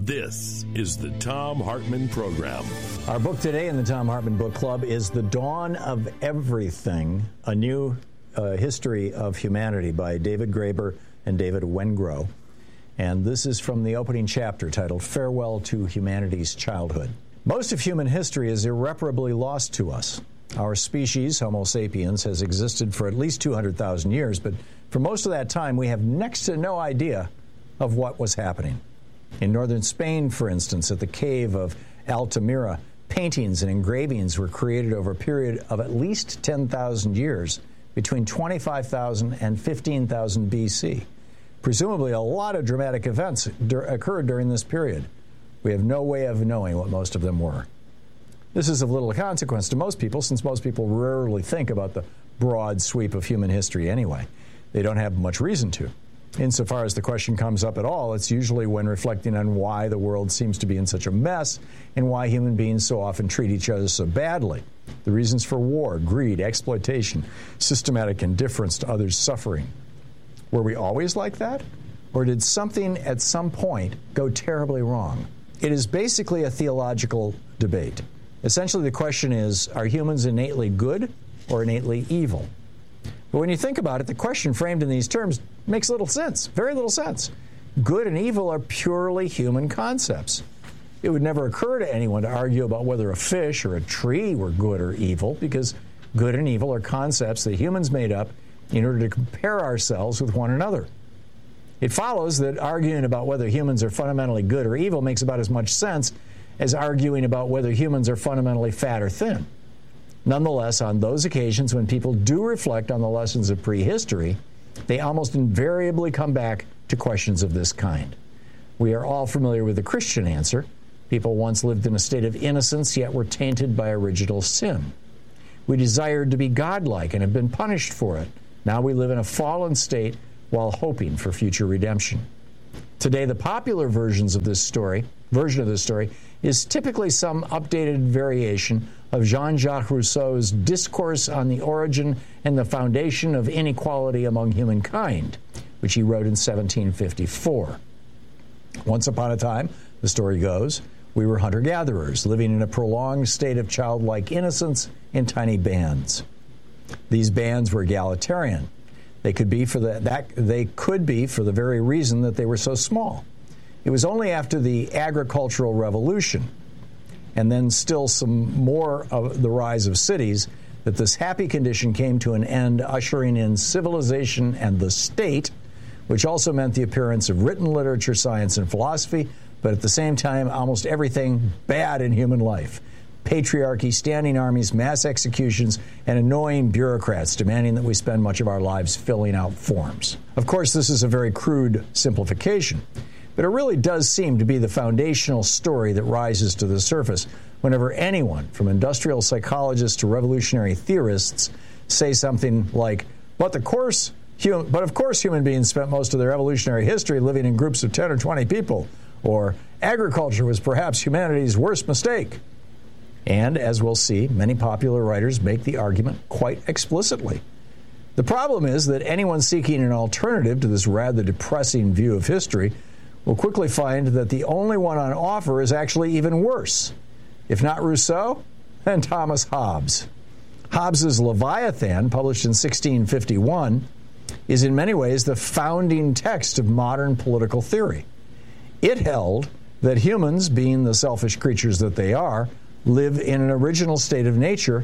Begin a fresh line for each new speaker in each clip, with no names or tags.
This is the Thom Hartmann Program.
Our book today in the Thom Hartmann Book Club is The Dawn of Everything, a new history of humanity by David Graeber and David Wengrow. And this is from the opening chapter titled Farewell to Humanity's Childhood. Most of human history is irreparably lost to us. Our species, Homo sapiens, has existed for at least 200,000 years, but for most of that time we have next to no idea of what was happening. In northern Spain, for instance, at the cave of Altamira, paintings and engravings were created over a period of at least 10,000 years, between 25,000 and 15,000 BC. Presumably, a lot of dramatic events occurred during this period. We have no way of knowing what most of them were. This is of little consequence to most people, since most people rarely think about the broad sweep of human history anyway. They don't have much reason to. Insofar as the question comes up at all, it's usually when reflecting on why the world seems to be in such a mess and why human beings so often treat each other so badly. The reasons for war, greed, exploitation, systematic indifference to others' suffering. Were we always like that? Or did something at some point go terribly wrong? It is basically a theological debate. Essentially, the question is, are humans innately good or innately evil? But when you think about it, the question framed in these terms makes little sense, very little sense. Good and evil are purely human concepts. It would never occur to anyone to argue about whether a fish or a tree were good or evil, because good and evil are concepts that humans made up in order to compare ourselves with one another. It follows that arguing about whether humans are fundamentally good or evil makes about as much sense as arguing about whether humans are fundamentally fat or thin. Nonetheless, on those occasions when people do reflect on the lessons of prehistory, they almost invariably come back to questions of this kind. We are all familiar with the Christian answer. People once lived in a state of innocence, yet were tainted by original sin. We desired to be godlike and have been punished for it. Now we live in a fallen state while hoping for future redemption. Today, the popular version of this story is typically some updated variation of Jean-Jacques Rousseau's Discourse on the Origin and the Foundation of Inequality Among Humankind, which he wrote in 1754. Once upon a time, the story goes, we were hunter-gatherers, living in a prolonged state of childlike innocence in tiny bands. These bands were egalitarian. They could be for the very reason that they were so small. It was only after the agricultural revolution, and then still some more of the rise of cities, that this happy condition came to an end, ushering in civilization and the state, which also meant the appearance of written literature, science, and philosophy, but at the same time, almost everything bad in human life. Patriarchy, standing armies, mass executions, and annoying bureaucrats demanding that we spend much of our lives filling out forms. Of course, this is a very crude simplification, but it really does seem to be the foundational story that rises to the surface whenever anyone, from industrial psychologists to revolutionary theorists, say something like, but of course human beings spent most of their evolutionary history living in groups of 10 or 20 people, or agriculture was perhaps humanity's worst mistake. And, as we'll see, many popular writers make the argument quite explicitly. The problem is that anyone seeking an alternative to this rather depressing view of history will quickly find that the only one on offer is actually even worse. If not Rousseau, then Thomas Hobbes. Hobbes's Leviathan, published in 1651, is in many ways the founding text of modern political theory. It held that humans, being the selfish creatures that they are, live in an original state of nature.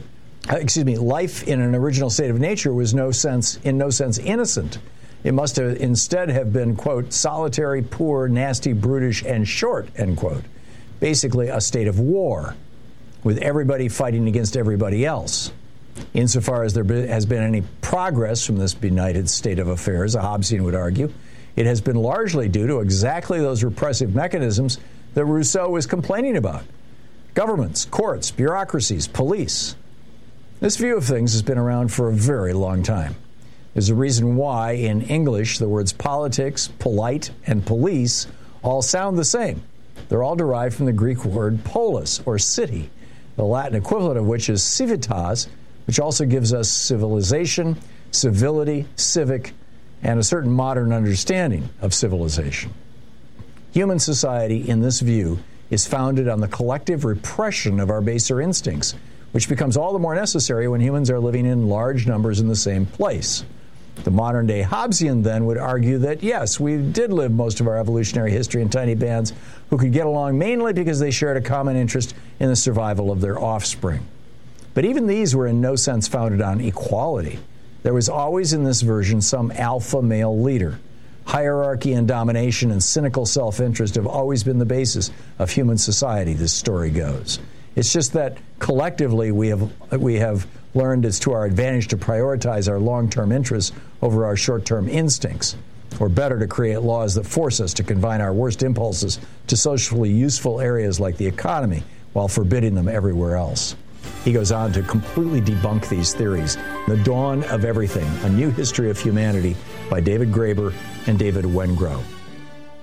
Life in an original state of nature was in no sense innocent. It must have instead have been, quote, solitary, poor, nasty, brutish, and short, end quote. Basically a state of war, with everybody fighting against everybody else. Insofar as there has been any progress from this benighted state of affairs, a Hobbesian would argue, it has been largely due to exactly those repressive mechanisms that Rousseau was complaining about. Governments, courts, bureaucracies, police. This view of things has been around for a very long time. There's a reason why, in English, the words politics, polite, and police all sound the same. They're all derived from the Greek word polis, or city, the Latin equivalent of which is civitas, which also gives us civilization, civility, civic, and a certain modern understanding of civilization. Human society, in this view, is founded on the collective repression of our baser instincts, which becomes all the more necessary when humans are living in large numbers in the same place. The modern-day Hobbesian, then, would argue that, yes, we did live most of our evolutionary history in tiny bands who could get along mainly because they shared a common interest in the survival of their offspring. But even these were in no sense founded on equality. There was always in this version some alpha male leader. Hierarchy and domination and cynical self-interest have always been the basis of human society, this story goes. It's just that collectively we have learned it's to our advantage to prioritize our long-term interests over our short-term instincts, or better, to create laws that force us to confine our worst impulses to socially useful areas like the economy while forbidding them everywhere else. He goes on to completely debunk these theories. The Dawn of Everything, A New History of Humanity by David Graeber and David Wengrow.